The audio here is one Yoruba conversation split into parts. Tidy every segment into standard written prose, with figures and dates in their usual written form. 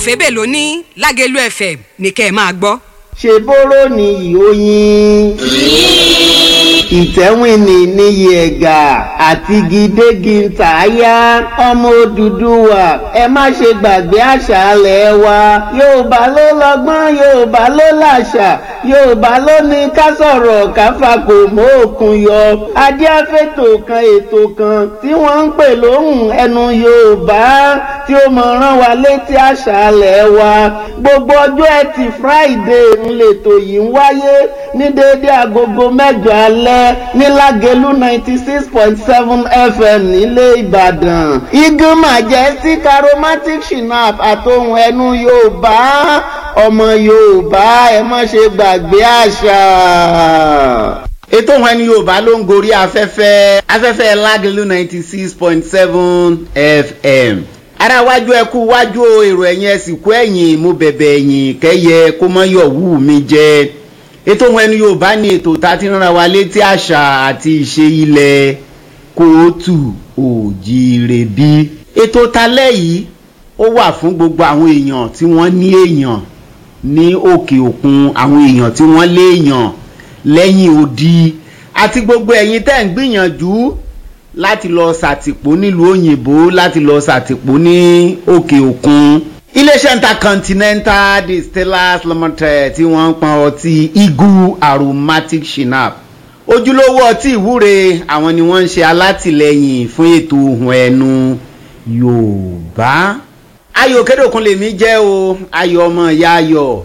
Fébè ló ní Lágẹ̀lú FM ní kẹ́ ẹ máa gbọ́. ṣe bóró ni ìhóyin ìtẹ́wìnì níyì ẹ̀gà àti gidégi ntàáyá ọmọ Odùduwà ẹ má ṣe gbàgbé àṣà alẹ̀ wa. Yorùbá ló lọ́gbọ́n, Yorùbá ló làṣà, Yorùbá ló ní ká sọ̀rọ̀ ká fakò mọ́ òkun yọ. Adé afẹ́tò kan ètò kan tí wọ́n ń pè lóhùn ẹnu Yorùbá tí ó mọ̀ rán wa létí àṣà alẹ̀ wa. Gbogbo ọjọ́ Ẹtì Friday ńlẹ̀tò yìí ń wáyé ní déédé agogo 8 alẹ́ ní Lágẹ̀lú 96.7 FM nílé Ìbàdàn. Eagle Majestic Aromatic Schnapps àtohùn ẹnu Yorùbá. Ọmọ Yorùbá ẹ má ṣe gbàgbé àṣà. Ètò ohùn ẹnu Yorùbá ló ń gorí afẹ́fẹ́ Lágẹ̀lú 96.7 FM. Ara wájú ẹkú wájú èrò ẹ̀yìn ẹ̀sìnkú ẹ̀yìn mo bẹ̀bẹ̀ ẹ̀yìn kẹ́yẹ kó mọ́ yọ̀ wù mí jẹ. Ètò ohùn ẹnu Yorùbá ni ètò tá ti rán wa létí àṣà àti ìṣe ilẹ̀ kóòtù òjìrè bí. Ètò talẹ́ yìí ó wà fún gbogbo àwọn èèyàn tí wọ́n ní èèyàn ní òkè òkun, àwọn èèyàn tí wọ́n léèyàn lẹ́yìn odi, àti gbogbo ẹ̀yin tẹ́ ń gbìyànjú láti lọ ṣàtìpó nílùú òyìnbó, láti lọ ṣàtìpó ní òkè òkun. Iléeṣẹ́ Intercontinental Distillers Limited tí wọ́n ń pọn ọtí Eagle Aromatic Schnapps ojúlówó ọtí ìwúre, àwọn ni wọ́n ń ṣe alátìlẹyìn fún ètò ohùn ẹnu Yorùbá. Ayọ̀ Kédòkun lèmi jẹ́ o, Ayọ̀ ọmọ ìyá Ayọ̀.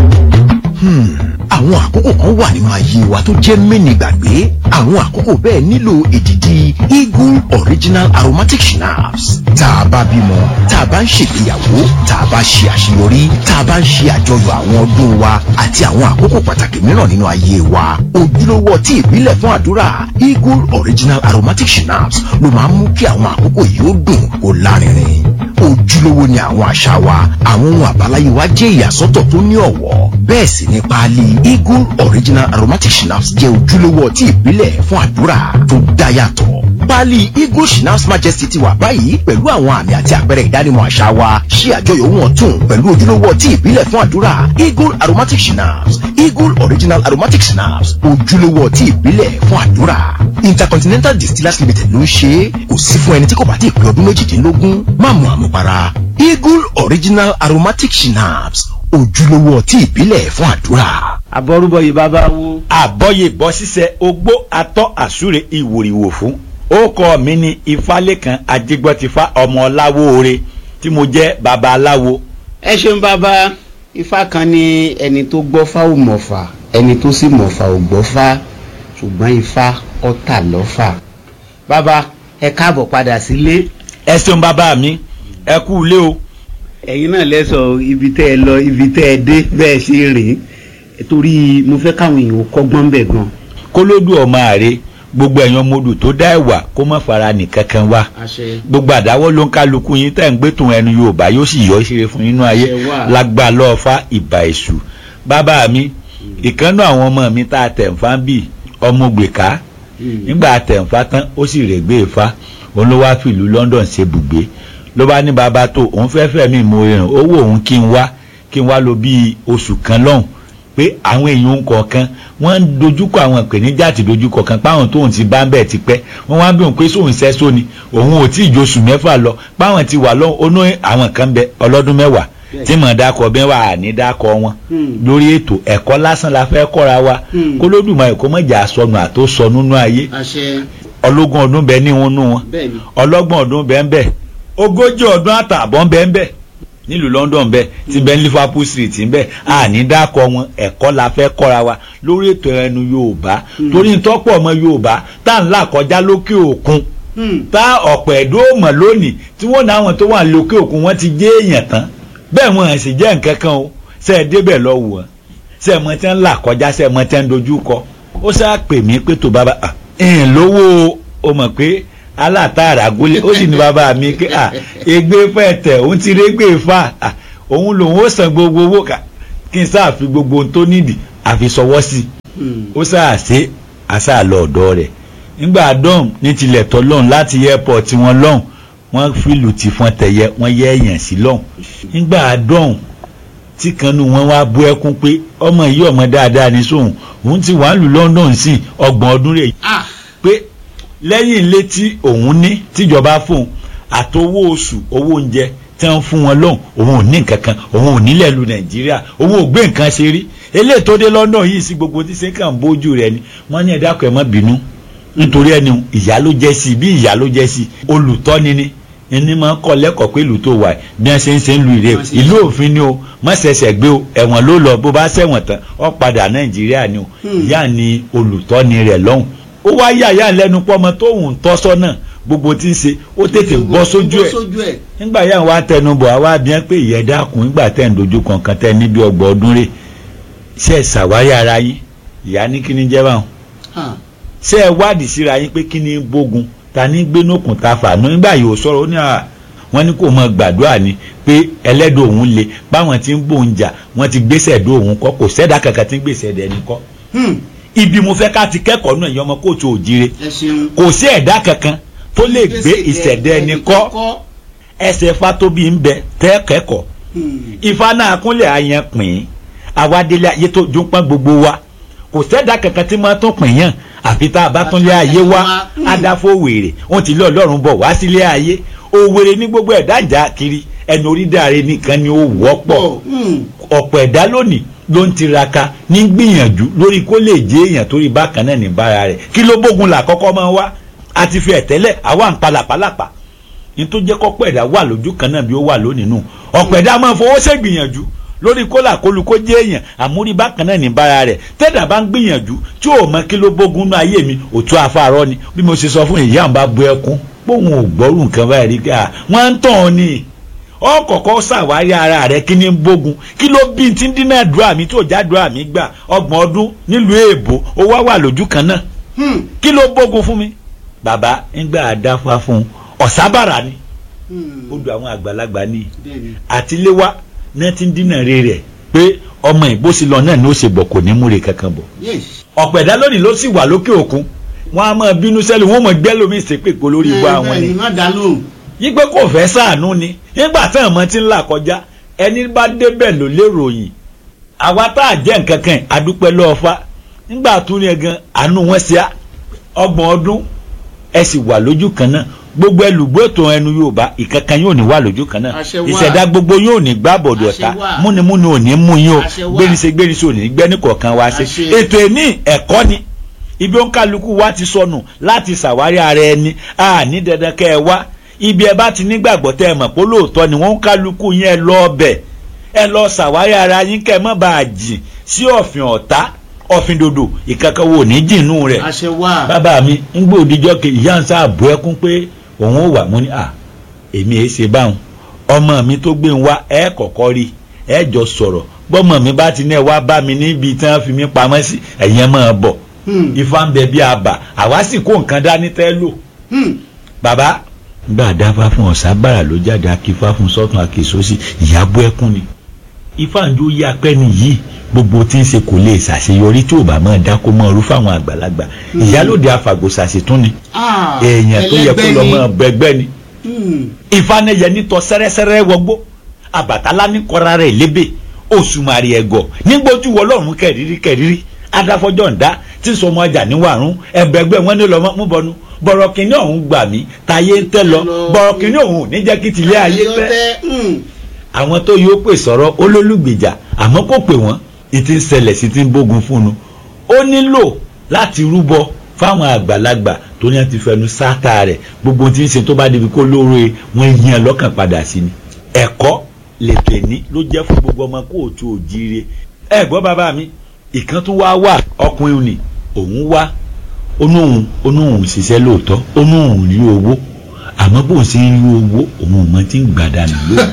Àwọn àkókò kan wà nínú ayé wa tó jẹ́ mẹ́ni gbàgbé. Àwọn àkókò bẹ́ẹ̀ nílò èdìdì Eagle Original Aromatic Schnapps. Tá a bá bímọ, tá a bá ń ṣègbéyàwó, tá a bá ṣe àṣeyọrí, tá a bá ń ṣe àjọyọ̀ àwọn ọdún wa àti àwọn àkókò pàtàkì mìíràn nínú ayé wa. Ojúlówó ọtí ìbílẹ̀ fún àdúrà Eagle Original Aromatic Schnapps ló máa ń mú kí àwọn àkókò yìí ó dùn kó lárinrin. Ojúlówó ni àwọn àṣà wa, àwọn ohun àbáláyé wa jẹ́ ìyàsọ́tọ̀ tó ní ọ̀wọ̀. Bẹ́ẹ̀ sì ni páálí Eagle Original Aromatic Schnapps jẹ́ ojúlówó ọtí ìbílẹ̀ fún àdúrà tó dá yàtọ̀. Páálí Eagle Schnapps Majesty ti wà báyìí pẹ̀lú àwọn àmì àti àpẹẹrẹ ìdánimọ̀ àṣà wa. Ṣé àjọyọ̀ wọn tún pẹ̀lú ojúlówó ọtí ìbílẹ̀ fún àdúrà Eagle Aromatic Schnapps. Eagle Original Aromatic Schnapps ojúlówó ọtí ìbílẹ̀ fún àdúrà. Intercontinental Distillers Limited ló ń ṣe. Kò sí fún ẹni tí kò bá ti pé ọdún 18. Má mu àmupara. Eagle Original Aromatic Schnapps ojúlówó ọtí ìbílẹ̀ fún àdúrà. Àbọ̀rúbọyè bàbá wo. Àbọ̀yè bọ́ sísẹ ogbó atọ́ àsúre ìwòrìwò fún. Ó kọ́ mi ní Ifálékan Ajígbọ́tifá ọmọ Ọláwóore tí mo jẹ́ bàbá aláwo. Ẹ ṣeun bàbá. Ifá kan ní ẹni tó gbọ́fá ò mọ̀fà, ẹni tó sì mọ̀fà ò gbọ́fá, ṣùgbọ́n Ifá ọ̀tà lọ́fà. Bàbá ẹ káàbọ̀ padà sílé. Ẹ ṣeun bàbá mi, ẹ kú ilé o. Ẹ̀yin náà lẹ́sọ̀ ibi tẹ́ ẹ lọ, ibi tẹ́ ẹ dé bẹ́ẹ̀ ṣe rèé. Torí mo fẹ́ káwọn èèyàn kọ́gbọ́n bẹ̀ gan. Kólódù ọmọ àrè gbogbo ẹ̀yàn modù tó dá ẹ̀wà kó má fara nìkan kan wá. Gbogbo àdáwọ́ ló ń kálukú yín tẹ́ ń gbé tún ẹnu Yorùbá yóò sì yọ ìṣeré fún nínú ayé lágbà lọ́ọ̀fà ìbà èṣù. Bàbá mi ìkànnù àwọn ọmọ mi tá a tẹ̀ ń fa bì ọmọ gbèká nígbà tẹ̀ ń fa tán ó sì règbè Ifá òun ló wá fìlú London ṣe bùgbé ló bá ní bàbá tó òun fẹ́fẹ́ mi mo rìn owó òun kí n wá lọ bí oṣù kan lọ́hùn pé àwọn èèyàn kọ̀ọ̀kan wọ́n ń dojúkọ àwọn ìpèníjà àti dojúkọ kan páwọn tóun ti bá ń bẹ̀ ti pẹ́ wọ́n wá ń bí òun pé sóun sẹ́só ni òun ò tí ì jóṣù 6 lọ páwọn ti wà lọ́hùn ó ní àwọn kan bẹ ọlọ́dún 10 tí mọ̀ dákọ̀ bẹ́ẹ̀ wà ní dákọ̀ wọn lórí ètò ẹ̀kọ́ lásán la fẹ́ kọ́ra wa k'Olódùmarè kó mọ̀jà sọnù àtó sọnù nú ayé ọlọ́gbọ̀n ọdún bẹ ní wọn nú wọn ọlọ́gbọ̀n ọdún bẹ ń bẹ 40 ọdún àtààbọ̀ bẹ ń bẹ nílùú London bẹ ti bẹ ní Liverpool Street ń bẹ àní dákọ̀ wọn ẹ̀kọ́ la fẹ́ kọ́ra wa lórí ètò ẹnu Yorùbá torí tọ́pọ̀ ọmọ Yorùbá tá ń là kọjá lókè òkun tá ọ̀pọ̀ ẹ̀dọ́ mọ̀ lónìí tí wọ́n náà wọn tó wà lókè òkun wọ́n ti jẹ́ èèyàn tán bẹ́ẹ̀ wọn sì jẹ́ nǹkan kan o ṣe é débẹ̀ lọ́wọ́ wọn ṣe é mọ tí ń là kọjá ṣe é mọ tí ń dojú kọ ó ṣáà pè mí pé tó bàbá lówó o mọ̀ pé alátàrà gólé ó sì ní bàbá mi pé ègbé fẹ̀tẹ̀ òun ti régbè fà òun lòun ó san gbogbo owó kí n sáà fi gbogbo ohun tó nídìí àfi sọwọ́ sí ó sáà ṣe àṣà lọ ọ̀dọ́ rẹ̀ nígbà dọ́hùn ní tilẹ̀ tọ́ lọ́hùn láti airport wọn lọ́hùn wọ́n fìlù tí fún tẹ̀yẹ wọ́n yẹ èèyàn sí lọ́hùn. nígbà àádọ́hùn tí kan nù wọ́n wá bú ẹkún pé ọmọ yìí ọmọ dáadáa ní sóhun òun ti wà lù London sí 30 ọdún rẹ̀ pé lẹ́yìn ilé tí òun ní tíjọba fóun àtowó oṣù owó oúnjẹ tí wọ́n fún wọn lọ́hùn òun ò ní nǹkan kan òun ò nílẹ̀ lu Nàìjíríà òun ò gbé nǹkan ṣe rí eléyìí tó dé London yìí sí gbogbo tí ṣe kàn bójú rẹ̀ ni wọ́n ní ẹ dákun ẹ má bínú nítorí ẹni ìyá ló jẹ́ sí bí ìyá ló jẹ́ sí olùtọ́ni ni ẹni máa ń kọ́ lẹ́kọ̀ọ́ pé ìlú tó wà bí wọ́n ṣe ń lu ìrè ìlú òfin ni o má ṣẹ̀ṣẹ̀ gbé o ẹ̀wọ̀n ló lọ bó bá ṣẹ̀wọ̀n tán ó padà Nàìjíríà ni o ìyá ni olùtọ́ni rẹ̀ lọ́hùn ó wá yà lẹ́nu pọ́mọ tóun tọ́ sọ́nà gbogbo tí ń ṣe ó tètè bọ́ sójú ẹ̀ nígbà yà wá tẹnubọ̀ àwa bíẹ́ pé ìyẹn dákun nígbà tẹ̀ ń dojú kankan tẹ níbi 30 ọdún rẹ̀ ṣe ṣàwárí ara yín ìyá ní kí ni jẹ́ báwọn ṣe ẹ wádìí síra yín pé kí ni bógun ta ní gbénókùn ta fàánú nígbà yìí ò sọ̀rọ̀ ó ní wọ́n ní kò mọ gbàdúrà ni pé ẹlẹ́dọ̀ òun le báwọn tí ń bòun jà wọ́n ti gbéṣẹ̀ dó òun kọ́ kò sẹ́dá kankan tí ń gbèsè ẹ̀dẹ̀ ní kọ́ ibi mo fẹ́ ká ti kẹ́kọ̀ọ́ náà ìyọmọ kóòtù òjire kò sí ẹ̀dá kankan tó lè gbé ìṣẹ̀dẹ̀ ẹni kọ́ ẹsẹ̀ Fátóbí ń bẹ tẹ́ kẹ́kọ̀ọ́ Ifá náà kúnlẹ̀ àyàn pín àwádélé ayé tó dún pọ́n gbogbo wa kò sẹ́dá kankan tí máa tún pín yàn àfi tá a bá tún lé ayé wá adáfó wèrè wọn ti lé Ọlọ́run bọ̀ wá sílé ayé òwèrè ní gbogbo ẹ̀dá ìjà kiri ẹnu orí dáre nìkan ni ó wọ́pọ̀ ọ̀pọ̀ ẹ̀dá lónìí ló ń tiraka ní gbìyànjú lórí kó lè jẹ́ èèyàn torí bákan náà ní bára rẹ̀ kí ló bógun là kọ́kọ́ máa wá a ti fi ẹ̀tẹ́lẹ̀ àwa ń palàpalàpà ní tó jẹ́ kọ́pọ̀ ẹ̀dá wà lójú kan náà bí ó wà lónìí nù ọ̀pọ̀ ẹ̀dá máa fowó ṣe gbìyànjú lórí kólà kólu kó jẹ́ èèyàn àmúrí bákan náà ní bára rẹ̀ tẹ́dà bá ń gbìyànjú tí ò mọ kí ló bógun nú ayé mi òtún afárọ́ ni bí mo ṣe sọ fún ìyá àwọn bá bu ẹkún bóun ò gbọ́rù nǹkan báyìí rí ká wọ́n ń tàn ọ́ ni ọkọ̀ọ̀kọ́ ṣàwárí ara rẹ̀ kí ni ń bógun kí ló bí tí ń dínà àdúrà mi tí ò já àdúrà mi gbà 30 ọdún nílùú èèbó ó wá lójú kan náà kí ló bógun fún mi bàbá ńgbà àdáfà fún ọ̀sábàrà ni ó du àwọn àgbàlagbà ní àtiléwá náà ti ń dínà rè rẹ̀ pé ọmọ ìbòsí lọ náà ni ó ṣe bọ̀ kò ní múre kankan bọ̀ ọ̀pọ̀ ẹ̀dá lónìí ló sì wà lókè òkun wọn a máa bínú sẹ́lẹ̀ wọn mọ̀ gbẹ́lómi ìsèpè kó lórí ìwà àwọn ni yígbé kò fẹ́ ṣàánú ni nígbà tí àwọn ti ń là kọjá ẹni bá débẹ̀ ló lè ròyìn àwa tá à jẹ́ nǹkan kan àdúpẹ́ lọ́ọ́fà nígbà tó ní ẹ̀gan àánú wọn ṣe 30 ọdún ẹ sì wà lójú kan náà gbogbo ẹlùgbò tó ẹnu Yorùbá ìkankan yóò ní wà lójú kan náà ìṣẹ̀dá gbogbo yóò ní gbá bọ̀dọ̀ ọ̀tá múnimúni ò ní mú yín o gbéniṣe ò ní gbẹ́ni kọ̀ọ̀kan wá ṣe ètò ẹ̀ní ẹ̀kọ́ ni ibi ó ń kálukú wá ti sọnù láti ṣàwárí ara ẹni ní dandan kẹ́ ẹ wá ibi ẹ bá ti nígbàgbọ́ tẹ́ ẹ mọ̀ pé lóòótọ́ ni wọ́n ń kálukú yín ẹ lọ ọbẹ̀ ẹ lọ ṣàwárí ara yín kẹ́ ẹ má bàa jìn sí ọ̀fìn ọ̀tá ọ̀fìn dòdò ìkankan wo ní jìnnú rẹ̀ bàbá mi ń gbé òdìjọ́ ke ìyá ń sáàbù ẹkún pé òun ò wà mú ní èmi èé ṣe báwọn ọmọ mi tó gbé ń wá ẹ kọ̀kọ́ rí ẹ jọ sọ̀rọ̀ bọ́mọ mi bá ti ní ẹ wá bá mi níbi tí wọ́n fi mí pamọ́ sí ẹ̀yẹn máa bọ̀ Ifá ń bẹ bí àbà àwa sì kó nǹkan dání tẹ́ lò bàbá gbà dáfá fún ọ̀sábàrà ló jáde akífá fún sọ́tún akísọ́sí ìyàbọ̀ ẹkún ni Ifá ń jó yí apẹ́ni yìí gbogbo tí ń ṣe kò lè ṣàṣeyọrí tí ò bá máa dákó mọ́ ọrú fáwọn àgbàlagbà ìyálòdì afàgòsàṣì tún ni èèyàn tó yẹ kó lọ mọ́ bẹgbẹ́ ni Ifá nẹyẹ nítọ́ sẹ́rẹ́sẹ́rẹ́ wọgbó Àbàtálá ní kọ́ra rẹ̀ lébè Òṣùmàrè ẹ̀gọ́ nígbójú wọlọ́run kẹ̀rírí adáfọ́jọ́ ń dá tí ń sọmọ ọjà níwàrún ẹgbẹgbẹ wọn ní lọmọ mú bọnu bọ̀rọ̀ kìíní ọ̀hún gbà mí táyé ń tẹ́ lọ bọ̀rọ̀ kìíní ọ̀hún ní jẹ́ kí tìlé ayé tẹ́ àwọn tó yóò pè sọ̀rọ̀ olólùgbèjà àmọ́ kò pè wọ́n ìtì ń ṣẹlẹ̀ sí ti ń bógun fún un ó nílò láti rúbọ fáwọn àgbàlagbà tó ní àti fẹnu sáta rẹ̀ gbogbo tí ń ṣe tó bá débi kó lóore wọn yíyan lọ́kàn padà sí ni ẹ̀kọ́ lè tẹ̀ ní ló jẹ́ fún gbogbo ọmọ kóòtù òjíire ẹ gbọ́ bàbá mi ìkan tún wá ọkùnrin ni òun wá onóhùn ṣiṣẹ́ lóòótọ́ onóhùn rí owó àmọ́ bó ń ṣe ń rí owó òun mọ́ tí ń gbàdánù lóhùn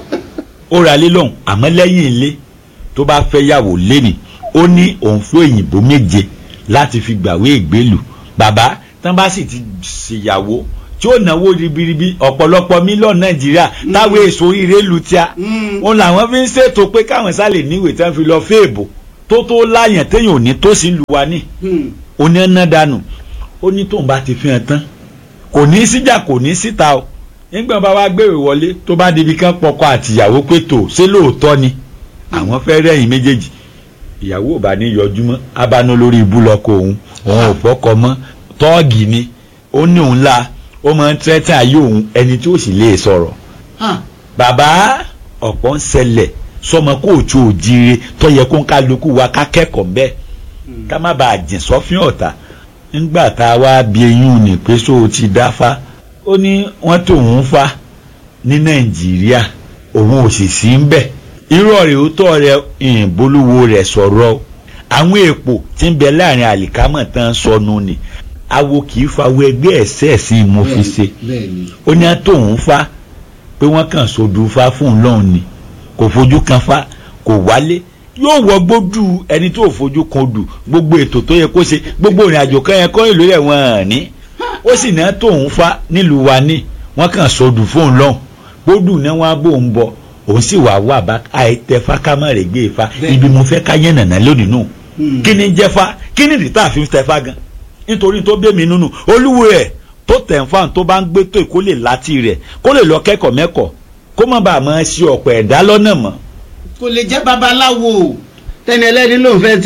ó ra lé lọ́hùn àmọ́ lẹ́yìn ilé tó bá fẹ́ yàwó léni ó ní òun fún òyìnbó 7 láti fi gbàwé ìgbélù bàbá tán bá sì ti ṣèyàwó tí ó náwó ribiribi ọ̀pọ̀lọpọ̀ mílíọ̀nù Nàìjíríà táwọn èso ire lu tíá òun làwọn fi ń ṣètò pé káwọn sálè níwèé tán fi lọ fèèbò tó láyàn téèyàn ò ní tó sí lu wa ní oní ẹ̀nà dànù ó ní tóun bá ti fi hàn tán kò ní síjà kò ní síta o nígbà bá wá gbèrè wọlé tó bá débi kán pọkọ àtìyàwó pé tò ṣé lóòótọ́ ni àwọn fẹ́ rẹ́yìn méjèèjì ìyàwó ò bá ní yọjú mọ́ abánú lórí ibú lọ́kọ òun ò fọ́kọ mọ́ tọ́ọ̀gì ni ó ní òun la ó máa ń tẹ́tẹ́ ayé òun ẹni tí ó sì lè sọ̀rọ̀. bàbá ọ̀pọ̀ ń ṣẹlẹ̀ sọmọ kóòtù òjire tó yẹ kó ń kálukú wa ká kẹ́kọ̀ọ́ bẹ́ẹ̀ ká má bàa jìn sọ́fín ọ̀tá. nígbà tá a wá bí eyín ní pé só o ti dáfá ó ní wọ́n tòun fa ní nàìjíríà òun ò sì sí ń bẹ̀. irọ́ rẹ̀ ó tọ́ rẹ̀ ìbólúwo rẹ̀ sọ̀rọ̀ àwọn èèpo tí ń bẹ láàrin àlìkámọ̀ tán sọnù ni awo kì í fawọ ẹgbẹ́ ẹ̀sẹ̀ sí mo fi ṣe ó ní àtòun fa pé wọ́n kàn sódù fa fún un lọ́hùn ni kò fojú kan fa kò wálé yóò wọ gbójú ẹni tó fojú kan dù gbogbo ètò tó yẹ kó ṣe gbogbo ìrìn àjò kan yẹn kọ́ ìlú rẹ̀ wọ́n ní ó sì ní àtòun fa nílùú wa ní wọ́n kàn sódù fún un lọ́hùn gbódù náà wọ́n á bò ń bọ̀ òun sì wà bá àìtẹ́fà kámẹ́rẹ̀ gbé ifá ibi mo fẹ́ ká yẹn nàná lónìí nù kí ni jẹ́fà kí ni ìdí tá a fi ń tẹ́fà gan nítorí tó bẹ́ mi nínú olúwo rẹ̀ tó tẹ̀ ń fáwọn tó bá ń gbé tó kó lè láti rẹ̀ kó lè lọ kẹ́kọ̀ọ́ mẹ́kọ̀ọ́ kó má bàa máa ṣe ọ̀pọ̀ ẹ̀dá lọ́nà mọ́. kò lè jẹ́ babaláwo tẹ́ni ẹlẹ́ni lòun fẹ́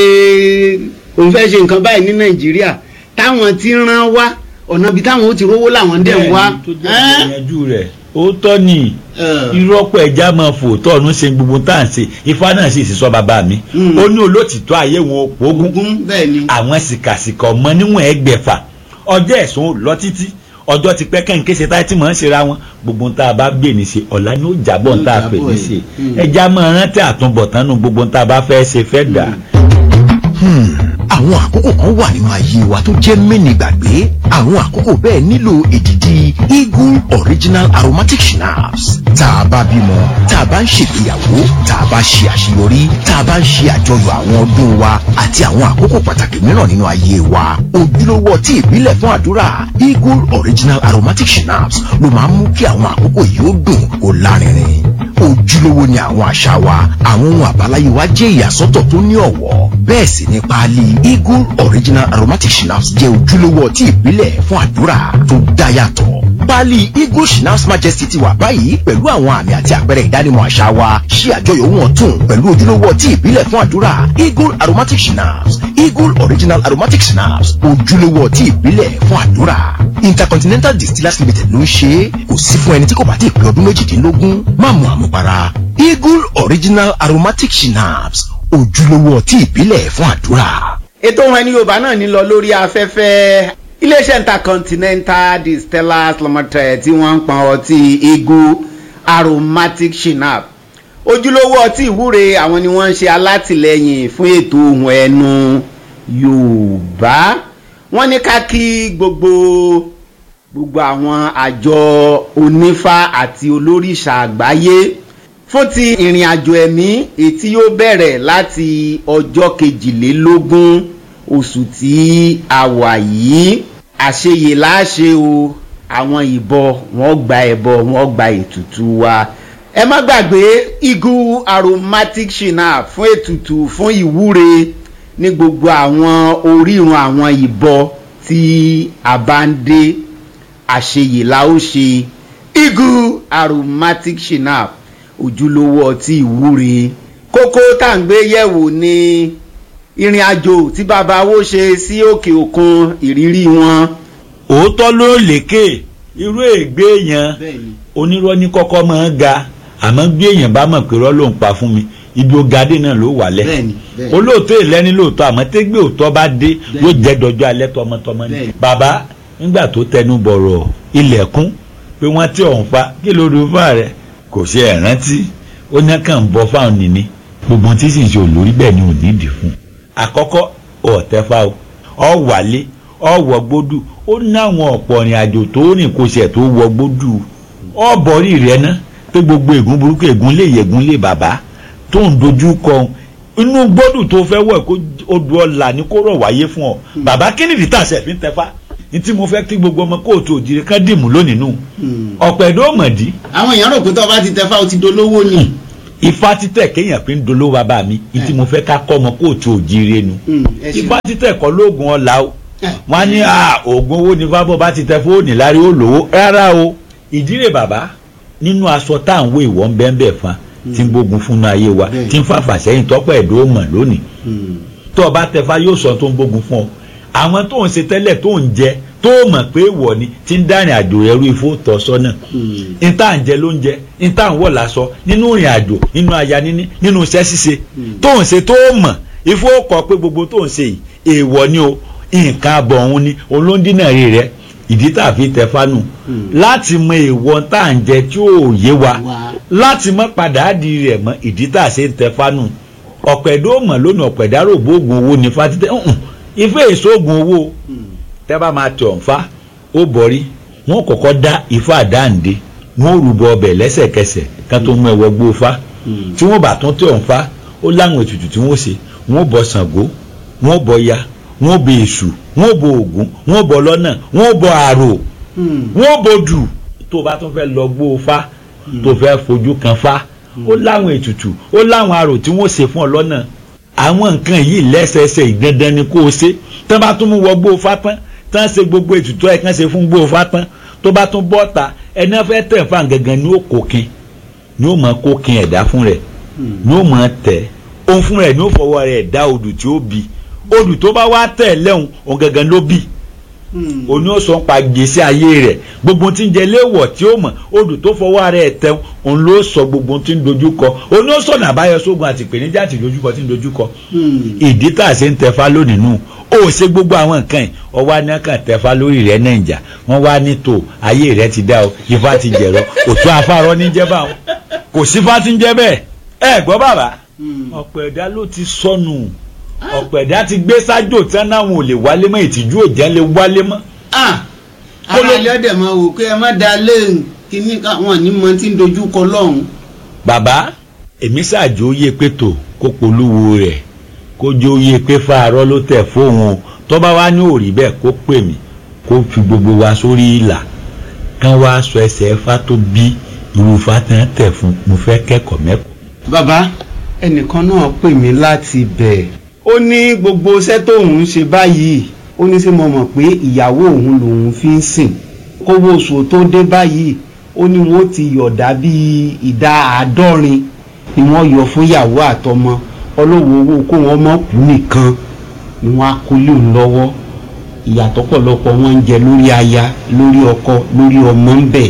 ṣe nǹkan báyìí ní nàìjíríà táwọn ti rán wá ọ̀nà ibi táwọn ó ti rówó làwọn dẹ̀ ń wá. tó jẹ́ ìyẹnjú rẹ̀ ó tọ́ ni irọ́pọ̀ ẹja máa fò tọ́ọ̀nù ṣe gbogbo tá à ń ṣe ifá náà sì sọ bàbá mi ó ní olótìtọ́ ayé wọn ògún àwọn sìkàsìkà ọmọ níwọ̀n ẹgbẹ̀fà ọjọ́ ẹ̀sùn lọ títí ọjọ́ ti pẹ́ kẹ́hìn kéṣe táyé tí mò ń ṣera wọn gbogbo tá a bá gbé ní ṣe ọ̀la ni ó jábọ̀ tá a pè ní ṣe ẹja máa rántí àtúbọ̀tán nu gbogbo tá a bá fẹ́ ṣe fẹ́ dà. àwọn àkókò kan wà nínú ayé wa tó jẹ́ mẹ́ni gbàgbé àwọn àkókò bẹ́ẹ̀ nílò èdìdì Eagle Original Aromatic Schnapps tá a bá bímọ tá a bá ń ṣègbéyàwó tá a bá ṣe àṣeyọrí tá a bá ń ṣe àjọyọ̀ àwọn ọdún wa àti àwọn àkókò pàtàkì mìíràn nínú ayé wa ojúlówó ọtí ìbílẹ̀ fún àdúrà Eagle Original Aromatic Schnapps ló máa ń mú kí àwọn àkókò yìí ó dùn kó lárinrin ojúlówó ni àwọn àṣà wa àwọn ohun àbáláyé wa jẹ́ ìyàsọ́tọ̀ tó ní ọ̀wọ́ bẹ́ẹ̀ sì ni páálí Eagle Original Aromatic Schnapps jẹ́ ojúlówó ọtí ìbílẹ̀ fún àdúrà tó dá yàtọ̀ páálí Eagle Schnapps Majesty ti wà báyìí pẹ̀lú àwọn àmì àti àpẹẹrẹ ìdánimọ̀ àṣà wa ṣí àjọyọ̀ wọn tún pẹ̀lú ojúlówó ọtí ìbílẹ̀ fún àdúrà Eagle Aromatic Schnapps Eagle Original Aromatic Schnapps ojúlówó ọtí ìbílẹ̀ fún àdúrà Intercontinental Distillers Limited ló ń ṣe kò sí fún ẹni tí kò bá ti pé ọdún méjìdínlógún má mu àmupara Eagle Original Aromatic Schnapps ojúlówó ọtí ìbílẹ̀ fún àdúrà. ètò wọn ní yorùbá náà ní lọ lórí afẹ́fẹ́ iléeṣẹ́ Intercontinental Distillers Limited tí wọ́n ń pọn ọtí Eagle Aromatic Schnapps ojúlówó ọtí ìwúre àwọn ni wọ́n ń ṣe alátìlẹyìn fún ètò ohùn ẹnu yorùbá wọ́n ní ká kí gbogbo àwọn àjọ onífá àti olórìṣà àgbáyé fún ti ìrìn àjò ẹ̀mí ètí yóò bẹ̀rẹ̀ láti ọjọ́ 22 oṣù tí a wà yìí àṣeyè láṣe o àwọn ìbọ wọ́n gba ẹbọ wọ́n gba ètùtù wa ẹ má gbàgbé Eagle Aromatic Schnapps fún ètùtù fún ìwúre ní gbogbo àwọn orírun àwọn ìbọ tí a bá ń dé àṣeyè la ó ṣe Eagle Aromatic Schnapps ojúlówó ọtí ìwúre kókó tá à ń gbé yẹ̀wò ní ìrìn àjò tí bàbá wo ṣe sí òkè òkun ìrírí wọn. òótọ́ ló lékè irú ègbé èèyàn onírọ́ ní kọ́kọ́ máa ń ga àmọ́ bí èèyàn bá mọ̀ pé rọ́ ló ń pa fún mi ibi ogadé náà ló wà lẹ̀ olóòótọ́ ìlẹ́ni lóòótọ́ àmọ́ tẹ́gbẹ́ òótọ́ bá dé yóò jẹ́ dọjọ́ alẹ́ tọmọtọmọ ni. bàbá nígbà tó tẹnu bọ̀rọ̀ ilẹ̀kùn pé wọ́n tí ọ̀hún fa kí ló dùn fún ààrẹ kò ṣe ẹ̀rántí ó ní kàn ń bọ fáwọn nìní gbogbo tí sì ń ṣe olórí bẹ́ẹ̀ ni ò ní dì fún. àkọ́kọ́ ọ̀tẹ́fà ọ wálé ọ wọ gbódù ó ní àwọn ọ̀pọ̀ ìrìn àjò tó rìn kó ṣe tó wọ gbódù ọ bọ̀rí rẹ ná pé gbogbo ègún burúkú ègún lè yẹ̀gún lè bàbá tó ń dojú kọ inú gbódù tó fẹ́ wọ̀ kó odò ọ̀la ní kó rọ̀ wáyé fún ọ bàbá kí nìdí tàṣẹ fi ń tẹfá ní tí mo fẹ́ kí gbogbo ọmọ kóòtù òjìrì kan dìmú lónìí nù ọ̀pẹ̀dọ́ mọ̀dí. àwọn èèyàn rò pé tó bá ti tẹfá o ti dolówó ni. ifá títẹ̀ kéèyàn fi ń dolówó bàbá mi ní tí mo fẹ́ ká kọ́ ọmọ kóòtù òjìrì nu ifá títẹ̀ kọ́ lóògùn ọ̀la o wọ́n á ní oògùn owó ní fábọ̀ bá ti tẹ fóònù lárí ó lówó rárá o ìdílé bàbá nínú aṣọ tá à ń wé ìwọ ń bẹ́ẹ̀ fún tí ń gbógun fún ayé wa tí ń fàfà sẹ́yìn tọ́pọ̀ ẹ̀dọ́ mọ̀ lónìí tó o bá tẹ̀fá yóò sọ tó ń gbógun fún ọ àwọn tó ń ṣe tẹ́lẹ̀ tó ń jẹ tó mọ̀ pé wọ̀ ni tí ń dárìn àjò ẹrú ifó tọ́ sọ́nà ń tà ń jẹ ló ń jẹ ń tà ń wọ̀ lásọ nínú ìrìn àjò nínú aya níní nínú iṣẹ́ ṣíṣe tó ń ṣe tó mọ̀ ifó kọ pé gbogbo tó ń ṣe yìí èèwọ̀ ni o nǹkan abọ̀ òun ni olóńdínà rí rẹ ìdí tá a fi tẹ fánù láti mọ èèwọ̀ tá à ń jẹ tí ò yé wa láti mọ padà di rẹ̀ mọ́ ìdí tá a ṣe ń tẹ fánù ọ̀pẹ̀dó mọ̀ lónìí ọ̀pẹ̀dárò gbóògùn owó ní fatitẹ́ ife èso oògùn owó tẹ́ bá máa tẹ̀ ọ̀nfà ó bọ̀rí wọ́n kọ́kọ́ dá ifá àdáǹde wọ́n rúbọ ọbẹ̀ lẹ́sẹ̀kẹsẹ̀ ká tó mú ẹwọ́ gbó fá tí wọ́n bá tún tẹ̀ ọ̀nfà ó láwọn ètùtù tí wọ́n ṣe wọ́n bọ Ṣàngó wọ́n bọ ya wọ́n bọ Èṣù wọ́n bọ Ògún wọ́n bọ lọ́nà wọ́n bọ àrò wọ́n bọ dù tó bá tún fẹ́ lọ gbó fá tó fẹ́ fojú kan fá ó láwọn ètùtù ó láwọn àrò tí wọ́n ṣe fún ọ lọ́nà àwọn nǹkan yìí lẹ́sẹẹsẹ ìdandan ni kó o ṣe tán bá tún mú wọ gbó fá tán tán ṣe gbogbo ètùtù ẹ̀ kán ṣe fún gbó fá tán tó bá tún bọ́ ta ẹni fẹ́ tẹ̀ fún gangan ni ó kókin ni ó mọ kókin ẹ̀dá fún rẹ̀ ni ó mọ tẹ̀ òun fún rẹ̀ ni ó fọwọ́ rẹ̀ dá odù tí ó bì odù tó bá wá tẹ̀ lẹ́hùn òun gangan ló bì òní ó sọ pa gbèsè ayé rẹ̀ gbogbo tí ń jẹ léèwọ̀ tí ó mọ̀ odù tó fọwọ́ rẹ̀ tẹ̀ òun ló sọ gbogbo tí ń dojúkọ òní ó sọ̀nà àbáyọ sógun àti ìpèníjà àti ìdojúkọ tí ń dojúkọ ìdí tá a ṣe ń tẹ̀fá lónìí nù ó ṣe gbogbo àwọn nǹkan yìí ọwọ́ anákàn tẹ̀fá lórí rẹ̀ Nàìjà wọ́n wá ní tò ayé rẹ̀ ti dá o ifá ti jẹ̀rọ òtún afárọ́ ní jẹ́ báwọn kò sífá ti ń jẹ́ bẹ́ẹ̀ ẹ gbọ́ bàbá ọ̀pọ̀ ẹ̀dá ló ti sọnù ọ̀pọ̀ ẹ̀dá ti gbé sájò tí wọ́n náwọn ò lè wálé mọ́ ìtìjú òjẹ́ lè wálé mọ́. ara lọ́dẹ̀ máa wò pé ẹ má da lé kíní káwọn ní mọ tí ń dojú kọ lọ́hùn. bàbá èmi ṣáàjò yé pé tò kó polówó rẹ̀ kó jó yé pé fáarọ́ ló tẹ̀ fóun tó bá wá ní òrí bẹ́ẹ̀ kó pè mí kó fi gbogbo wa sórí ìlà kán wá sọ ẹsẹ̀ ẹ̀fà tó bí irúfà tán tẹ̀ fún mo fẹ́ kẹ́kọ̀ọ́ mẹ́kọ̀ọ́. bàbá ẹnìkan náà pè mí láti bẹ̀ ó ní gbogbo iṣẹ́ tóun ń ṣe báyìí ó ní sí mo mọ̀ pé ìyàwó òun lòun fi ń sìn kówó oṣù tó dé báyìí ó ní wọ́n ti yọ̀dá bíi ìdá 50 ni wọ́n yọ fún ìyàwó àtọmọ ọlọ́wọ́ owó kó wọ́n mọ̀ kú nìkan ni wọ́n á kó lé òun lọ́wọ́ ìyàtọ̀ pọ̀lọpọ̀ wọn ń jẹ lórí aya lórí ọkọ lórí ọmọ ń bẹ̀.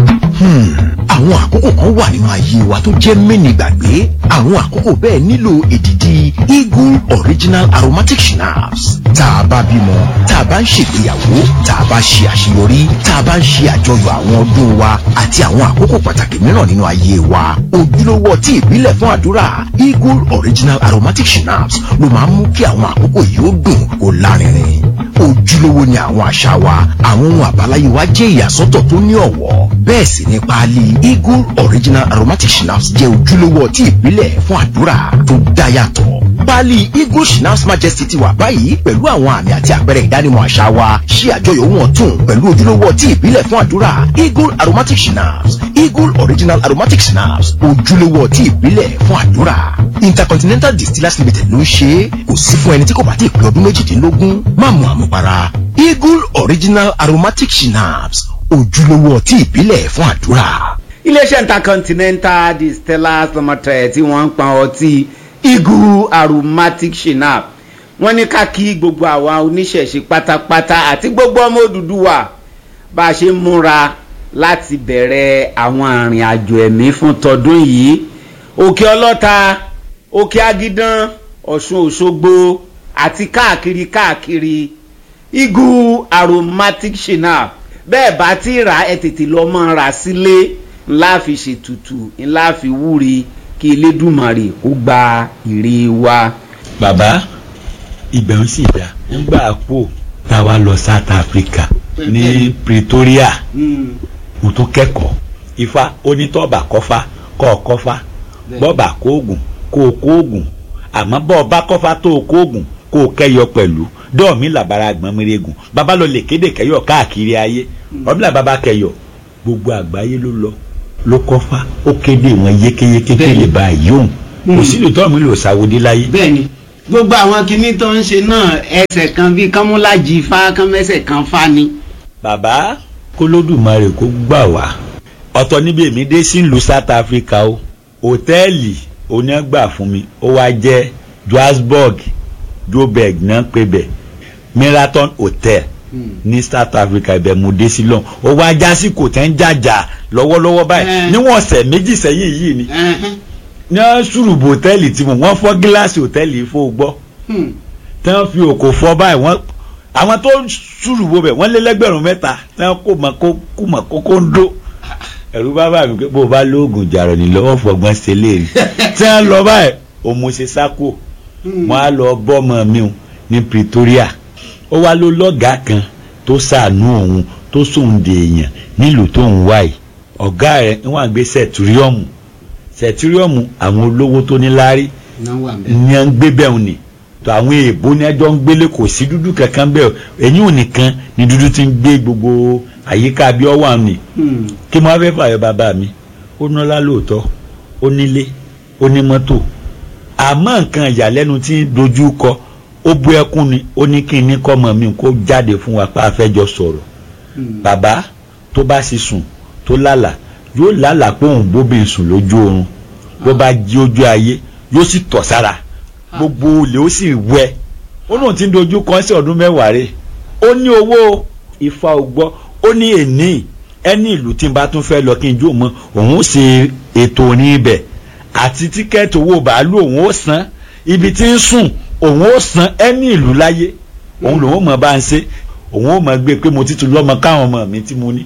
àwọn àkókò kan wà nínú ayé wa tó jẹ́ mẹ́ni gbàgbé àwọn àkókò bẹ́ẹ̀ nílò èdìdì Eagle Original Aromatic Schnapps tá a bá bímọ tá a bá ń ṣègbéyàwó tá a bá ṣe àṣeyọrí tá a bá ń ṣe àjọyọ̀ àwọn ọdún wa àti àwọn àkókò pàtàkì mìíràn nínú ayé wa ojúlówó ọtí ìbílẹ̀ fún àdúrà Eagle Original Aromatic Schnapps ló máa ń mú kí àwọn àkókò yìí ó dùn kó lárinrin ojúlówó ni àwọn àṣà wa àwọn ohun àbáláyé wa jẹ́ ìyàsọ́tọ̀ tó ní ọ̀wọ́ bẹ́ẹ̀ sì ni páálí Eagle Original Aromatic Schnapps jẹ́ ojúlówó ọtí ìbílẹ̀ fún àdúrà tó dá yàtọ̀ páálí Eagle Schnapps Majesty ti wà báyìí pẹ̀lú àwọn àmì àti àpẹẹrẹ ìdánimọ̀ àṣà wa ṣí àjọyọ̀ wọn tún pẹ̀lú ojúlówó ọtí ìbílẹ̀ fún àdúrà Eagle Aromatic Schnapps Eagle Original Aromatic Schnapps ojúlówó ọtí ìbílẹ̀ fún àdúrà Intercontinental Distillers Limited ló ń ṣe kò sí fún ẹni tí kò bá ti pé ọdún 18 má mu àmupara Eagle Original Aromatic Schnapps ojúlówó ọtí ìbílẹ̀ fún àdúrà. iléeṣẹ́ Intercontinental Distillers Limited tí wọ́n ń pa ọtí Eagle Aromatic Schnapps wọ́n ní ká kí gbogbo àwa oníṣẹ̀ṣe pátápátá àti gbogbo ọmọ Odùduwà bá a ṣe ń múra láti bẹ̀rẹ̀ àwọn àrìn àjò ẹ̀mí fún tọdún yìí Òkè Ọlọ́ta Òkè Agídán Ọ̀ṣun Òṣogbo àti káàkiri Eagle Aromatic Schnapps bẹ́ẹ̀ bá ti rà ẹ tètè lọ mọ́ ra sílé ńlá fi ṣètùtù ńlá fi wúre kí Elédùmarè kó gba ìre wa. bàbá ibẹ̀ ń sì dá nígbà pò tá a wá lọ South Africa ní Pretoria mo tún kẹ́kọ̀ọ́ ifá onítọ́ọ̀bà kọ́fá kọ́ kọ́fá bọ́ọ̀bà kóògùn kó kóògùn àmọ́ bọ́ọ̀bà kọ́fá tó kóògùn kó kẹ́yọ pẹ̀lú dọ́ọ̀mí làbára gbọ́n mẹ́rẹ́gùn bàbá lọ lè kéde kẹ́yọ káàkiri ayé ọ̀bílà bàbá kẹ́yọ gbogbo àgbáyé ló kọ́fá ó kéde wọn yékéyéké kéde báyìí òun kò sí lè tọ́ọ̀mí lò sáwọ́dé láyé. bẹ́ẹ̀ni gbogbo àwọn kinní tó ń ṣe náà ẹsẹ̀ kan bíi kánmúlájì fá kánmẹ́sẹ̀ kan fá ni. bàbá k'Olódùmarè kó gbà wá. ọ̀tọ̀ níbi èmi dé sí ìlú South Africa o hòtẹ́ẹ̀lì onígbà fún mi ó wá jẹ́ Joburg náà pé bẹ̀ Marathon Hotel ní South Africa ibẹ̀ mo dé sí lọ́n ó wá já sí kò tẹ́ ń jàjà lọ́wọ́lọ́wọ́ báyìí níwọ̀n ọ̀sẹ̀ méjì sẹ́yìn yìí ni ní ṣùrùbù hòtẹ́ẹ̀lì tí wọ́n fọ́ gíláàsì hòtẹ́ẹ̀lì fó gbọ́ tí wọ́n fi òkò fọ́ báyìí àwọn tó ṣùrùbù bẹ̀ wọ́n lé lẹ́gbẹ̀rún 3 tí wọ́n kó mọ̀ kókó ń dó ẹ̀rú bàbá mi pé bó bá lóògùn jàrọ̀ ní lọ́wọ́ fọgbọ́n ṣe léèrè tí wọ́n lọ báyìí òmùṣe sáko wọ́n á lọ bọ́mọ mi ní Pretoria ó wá ló lọ́gàá kan tó ṣàánú òun tó sóun dè èèyàn nílùú tó ń wá yìí ọ̀gá rẹ̀ wọ́n á gbé sẹ̀túríọ̀mù àwọn olówó tó ní láárí ní à ń gbé bẹ́ẹ̀ ni tó àwọn èèbó ní ẹjọ́ ń gbélé kò sí dúdú kankan bẹ́ẹ̀ ẹ̀yìn ò nìkan ni dúdú ti ń gbé gbogbo àyíká bí ọwọ́ àwọn ni kí mo wá fẹ́ fàyọ bàbá mi ó nọ́lá lóòótọ́ ó nílé ó ní mọ́tò àmọ́ nǹkan ìyàlẹ́nu tí ń dojú kọ ó bú ẹkún ni ó ní kí n ní kọ́mọ mi kó jáde fún wa pé a fẹ́ jọ sọ̀rọ̀ bàbá tó bá sì sùn tó lálàá yóò lálàá pé òun bóbi sùn lójú oorun bó bá jí ojú ayé yóò sì tọ̀ sára gbogbo olè ó sì wẹ ó náà ti ń dojú kọ sí ọdún 10 rẹ̀ ó ní owó Ifá ògbọ́ ó ní ẹni ìlú tí n bá tún fẹ́ lọ kí n jó mọ́ òun ó ṣe ètò ní ibẹ̀ àti tíkẹ́ẹ̀tì owó bàálù òun ó san ibi tí ń sùn òun ó san ẹni ìlú láyé òun lòun mọ̀ bá ń ṣe òun ó mọ̀ gbé pé mo ti tún lọ́mọ káwọn ọmọ mi tí mo ní.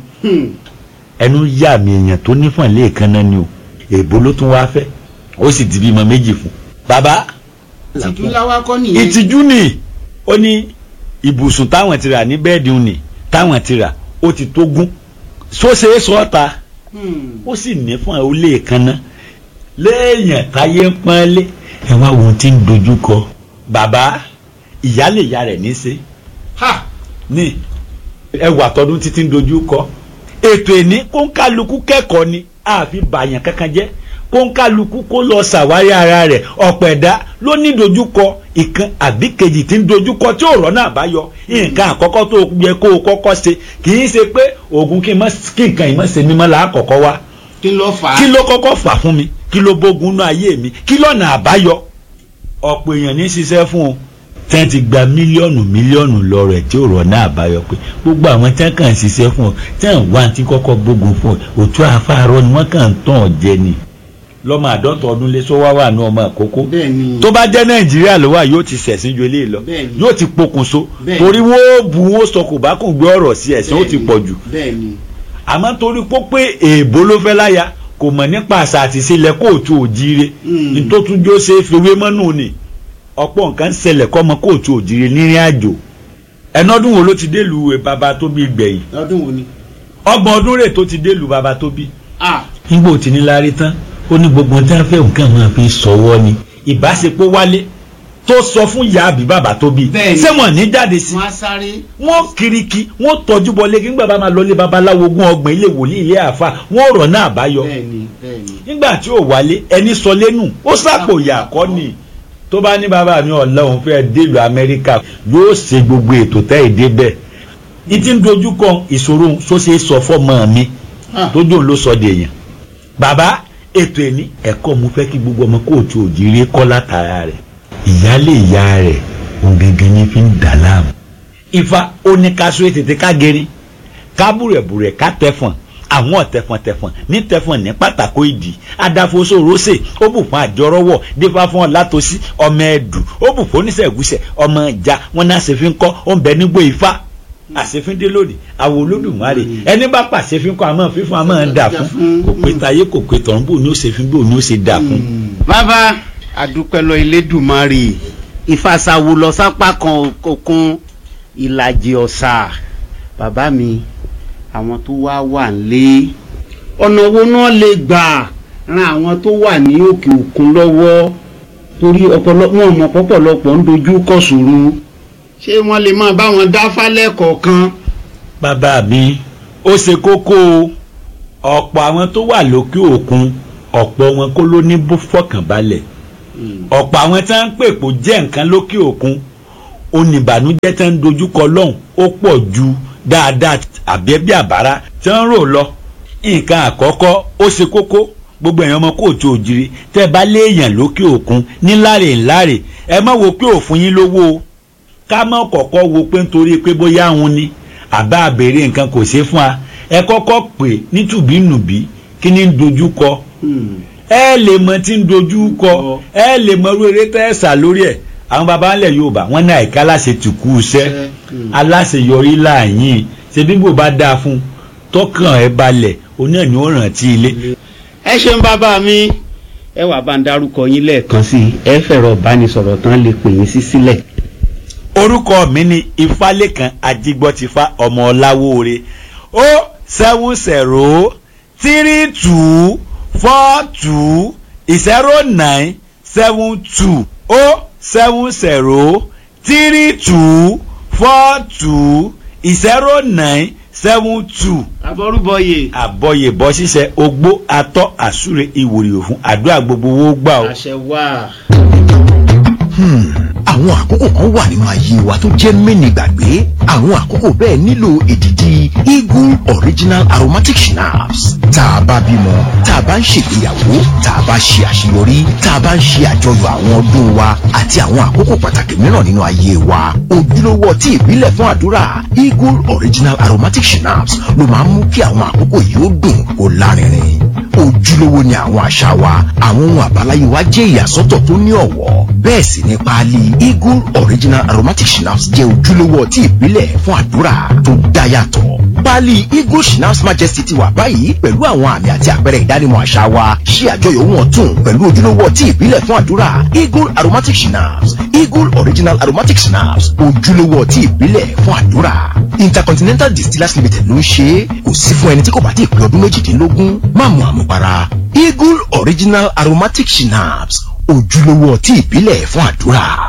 ẹnu yà mí èèyàn tó nífọ̀n lẹ́ẹ̀kan náà ni o èèbó ló tún wáá fẹ́ ó sì di bímọ 2 fún. bàbá ìtìjú láwa kọ́ nìyẹn. ìtìjú ni ó ní ibùsùn táwọn ti rà ní bẹ́ẹ̀dì òní táwọn ti rà ó ti tó gún sóṣe sọ́ọ̀ta ó sì nífọ̀n ó lẹ́ẹ̀kan náà léèyàn táyé ń pọ́nlé ẹ wá ohun tí ń dojú kọ bàbá ìyálé ìyá rẹ̀ ní í ṣe ní ẹwà tọdún títí ń dojú kọ ètò ìní kóńkálukú kẹ́kọ̀ọ́ ni àfi bàyàn kankan jẹ́ kóńkálukú kó lọ ṣàwárí ara rẹ̀ ọ̀pọ̀ ẹ̀dá ló ní dojúkọ ìkan àbí kejì tí ń dojúkọ tí ò rọ́nà àbáyọ nǹkan àkọ́kọ́ tó yẹ kó o kọ́kọ́ ṣe kì í ṣe pé oògùn kí nǹkan ìmọ̀ ṣe mímọ́ là á kọ́kọ́ wá kí ló kọ́kọ́ fà fún mi kí ló bógun náà ayé mi kí lọ́nà àbáyọ ọ̀pọ̀ èèyàn ní ṣiṣẹ́ fún o tẹ́ ti gba mílíọ̀nù lọ rẹ̀ tí ò rọ̀nà àbáyọ pé gbogbo àwọn tẹ́ kàn ń ṣiṣẹ́ fún ọ tẹ́ ń wá tí kọ́kọ́ gbógun fún ọ òtún afárọ́ ni wọ́n kàn ń tàn ọ́ jẹ ni lọ́mọ 50 ọdún lé sọ wá wà ní ọmọ àkókò tó bá jẹ́ Nàìjíríà ló wà yóò ti ṣẹ̀sìn ju eléyìí lọ yóò ti pokùnso torí wọ́n bu wọ́n sọ kò bá kò gbé ọ̀rọ̀ sí ẹ̀sìn ó ti pọ̀ jù àmọ́ torí pé èèbó ló fẹ́ láya kò mọ̀ nípa àṣà àti ìṣẹ̀lẹ̀ kóòtù òjíire nítòtúnjó ṣe é fi wé mọ́nù ni ọ̀pọ̀ nǹkan ṣẹlẹ̀ kọ́mọ kóòtù òjíire nírìn àjò ẹnọdún wo ló ti délùú bàbá tó bí gbẹ̀yìn ọdún wo ni 30 ọdún rẹ̀ tó ti délùú bàbá tó bí nígbà tí ní lárí tán ó ní gbogbo tí wọ́n fẹ́ nǹkan máa fi sọ̀wọ́ ni ìbáṣepọ̀ wálé tó sọ fún ìyá àbí bàbá tó bí ṣé wọ́n ní jáde sí wọ́n kiriki wọ́n tọ́jú bọlé kí nígbà bá máa lọlé babaláwo ogún ọgbọ̀n ilé wòlíì ilé àfà wọ́n rọ̀ náà àbáyọ nígbà tí ò wálé ẹni sọ lẹ́nu ó sàpò ìyá kọ́ ni tó bá ní bàbá mi ọ̀làwọ̀n fẹ́ délùú Amẹ́ríkà yóò ṣe gbogbo ètò tẹ́ ìdé bẹ́ẹ̀ ìtí ń dojú kan ìṣòro sóṣe sọ fọ́mọ mi tójú òun ló sọ dèèyàn bàbá ètò ẹni ẹ̀kọ́ mo fẹ́ kí gbogbo ọmọ kóòtù òjìrè kọ́ látara rẹ̀ ìyálé ìyá rẹ̀ òun gẹ́gẹ́ ní fi ń dà láàmú. Ifá ó ní ká sóye tètè ká gẹrin ká búrẹ̀búrẹ̀ ká tẹ̀fọ̀n àwọn tẹ̀fọ̀n ní tẹ̀fọ̀n ní pátákó ìdì adáfóso rọ́ṣẹ̀ ó bù fún àjọrọ́wọ̀ dífá fún ọ̀làtòsí ọmọ ẹ̀dù ó bù fún oníṣègùsẹ̀ ọmọ ìjà wọn náà ṣe fi ń kọ́ ó ń bẹ nígbó Ifá àṣefíndé lónìí àwọn Olódùmarè ẹni bá pàṣẹ fi ń kọ́ àmọ́ fífún àmọ́ ń dà fún kò pé tayé kò pé tọ̀run bò ní ó ṣe fi bò ní ó ṣe dà fún. bàbá àdúpẹ́ lọ Elédùmarè ìfàsàwò lọ sápá kan òkun ìlàjì ọ̀sà bàbá mi àwọn tó wà nílé ọ̀nà wo náà lè gbà ran àwọn tó wà ní òkè òkun lọ́wọ́ torí ọ̀pọ̀lọpọ̀ ọmọ pọ̀pọ̀lọpọ̀ ń dojú kọ ṣòro ṣé wọ́n lè máa bá wọn dá fálẹ̀ kọ̀ọ̀kan. bàbá mi ó ṣe kókó ọ̀pọ̀ àwọn tó wà lókè òkun ọ̀pọ̀ wọn kó ló ní bó fọkànbalẹ̀ ọ̀pọ̀ àwọn tí wọ́n ń pè kó jẹ́ nǹkan lókè òkun oníbànújẹ́ tí wọ́n ń dojúkọ lọ́hùn ó pọ̀ ju dáadáa àbẹ́bí àbára tí wọ́n rò lọ. nǹkan àkọ́kọ́ ó ṣe kókó gbogbo èèyàn ọmọ kóòtù òjìrì tẹ́ bá léèyàn lókè òkun níláre ńláre ẹ má wo pé òfin yín lówó ká má kọ́kọ́ wo pé nítorí pé bóyá òun ni àbá àbèrè nǹkan kò ṣe fún wa ẹ kọ́kọ́ pè nítùbínùbí kí ni ń dojú kọ ẹ lè mọ tí ń dojú kọ ẹ lè mọ irú eré tẹ́ ẹ sà lórí ẹ̀. àwọn baba ńlẹ̀ Yorùbá wọ́n ní àìká aláṣẹ ti kú iṣẹ́ aláṣeyọrí láàyìn ṣe bí bò bá dáa fún tọkàn ẹ balẹ̀ oní ẹ̀ ní ó rántí ilé. ẹ ṣeun bàbá mi ẹ wá bá ń dárúkọ yín lẹ́ẹ̀kan sí i ẹ fẹ̀rọ ìbánisọ̀rọ̀ tán lè pè yín sí sílẹ̀. orúkọ mi ni Ifálékan Ajígbọ́tifá ọmọ Ọláwóore 07032420972 07032420972. àbọ̀yè bọ́ ṣíṣe ogbó atọ́ àsúre ìwòrì òfun àdúrà gbogbo owó gbà ó. àṣẹ wà. àwọn àkókò kan wà nínú ayé wa tó jẹ́ mẹ́ni gbàgbé àwọn àkókò bẹ́ẹ̀ nílò èdìdì Eagle Original Aromatic Schnapps. tá a bá bímọ tá a bá ń ṣègbéyàwó tá a bá ṣe àṣeyọrí tá a bá ń ṣe àjọyọ̀ àwọn ọdún wa àti àwọn àkókò pàtàkì mìíràn nínú ayé wa ojúlówó ọtí ìbílẹ̀ fún àdúrà Eagle Original Aromatic Schnapps ló máa ń mú kí àwọn àkókò yìí ó dùn kó lárinrin. ojúlówó ni àwọn àṣà wa àwọn ohun àbáláyé wa jẹ́ ìyàsọ́tọ̀ tó ní ọ̀wọ̀ bẹ́ẹ̀ sì ní páálí Eagle Original Aromatic Schnapps jẹ́ ojúlówó ọtí ìbílẹ̀ fún àdúrà tó dá yàtọ̀. páálí Eagle Schnapps Majesty ti wà báyìí pẹ̀lú àwọn àmì àti àpẹẹrẹ ìdánimọ̀ àṣà wa ṣí àjọyọ̀ wọn tún pẹ̀lú ojúlówó ọtí ìbílẹ̀ fún àdúrà Eagle Aromatic Schnapps Eagle Original Aromatic Schnapps ojúlówó ọtí ìbílẹ̀ fún àdúrà. Intercontinental Distillers Limited ló ń ṣe kò sí fún ẹni tí kò bá ti pé ọdún 18 má mu àmupara Eagle Original Aromatic Schnapps ojúlówó ọtí ìbílẹ̀ fún àdúrà.